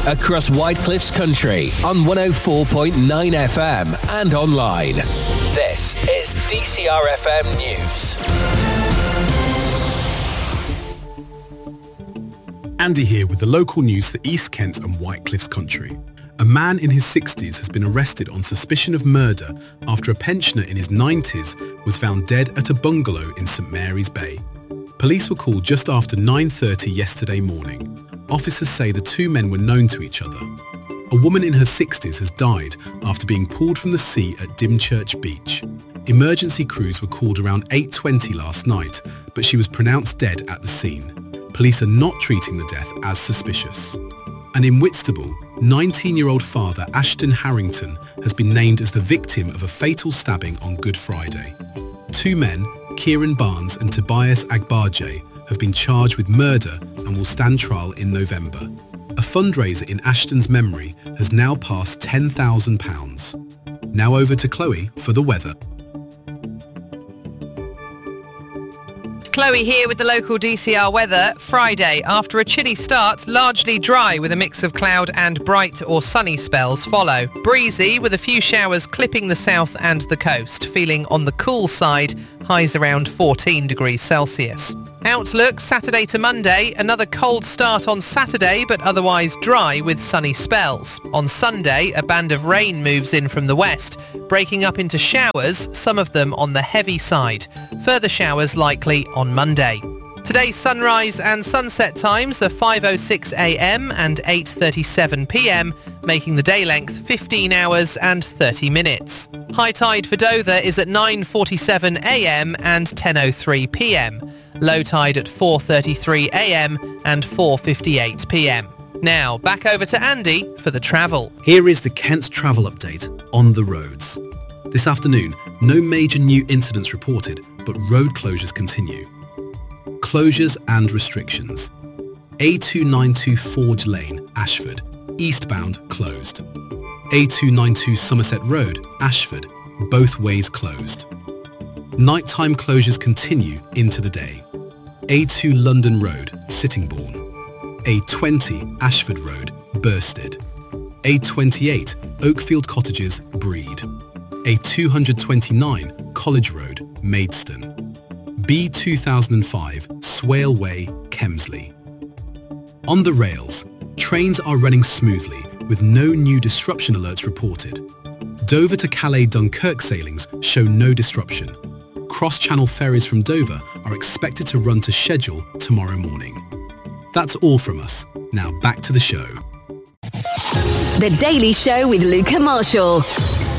across Whitecliffs Country on 104.9 FM and online. This is DCR FM News. Andy here with the local news for East Kent and Whitecliffs Country. A man in his 60s has been arrested on suspicion of murder after a pensioner in his 90s was found dead at a bungalow in St Mary's Bay. Police were called just after 9:30 yesterday morning. Officers say the two men were known to each other. A woman in her 60s has died after being pulled from the sea at Dymchurch Beach. Emergency crews were called around 8:20 last night, but she was pronounced dead at the scene. Police are not treating the death as suspicious. And in Whitstable, 19-year-old father Ashton Harrington has been named as the victim of a fatal stabbing on Good Friday. Two men, Kieran Barnes and Tobias Agbaje, have been charged with murder and will stand trial in November. A fundraiser in Ashton's memory has now passed £10,000. Now over to Chloe for the weather. Chloe here with the local DCR weather. Friday, after a chilly start, largely dry with a mix of cloud and bright or sunny spells follow. Breezy with a few showers clipping the south and the coast. Feeling on the cool side, highs around 14 degrees Celsius. Outlook, Saturday to Monday, another cold start on Saturday but otherwise dry with sunny spells. On Sunday, a band of rain moves in from the west, breaking up into showers, some of them on the heavy side. Further showers likely on Monday. Today's sunrise and sunset times are 5:06 a.m. and 8:37 p.m, making the day length 15 hours and 30 minutes. High tide for Dover is at 9:47 a.m. and 10:03 p.m. Low tide at 4:33 a.m. and 4:58 p.m. Now, back over to Andy for the travel. Here is the Kent travel update on the roads. This afternoon, no major new incidents reported, but road closures continue. Closures and restrictions. A292 Forge Lane, Ashford, eastbound closed. A292 Somerset Road, Ashford, both ways closed. Nighttime closures continue into the day. A2 London Road, Sittingbourne. A20 Ashford Road, Bursted. A28 Oakfield Cottages, Breed. A229 College Road, Maidstone. B2005 Swale Way, Kemsley. On the rails, trains are running smoothly with no new disruption alerts reported. Dover to Calais Dunkirk sailings show no disruption. Cross-channel ferries from Dover are expected to run to schedule tomorrow morning. That's all from us. Now back to the show. The Daily Show with Luca Marshall.